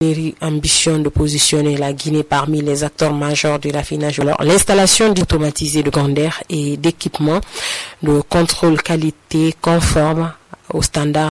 ambition de positionner la Guinée parmi les acteurs majeurs de l'affinage. Alors, l'installation d'automatisés de grandeur et d'équipements de contrôle qualité conforme aux standards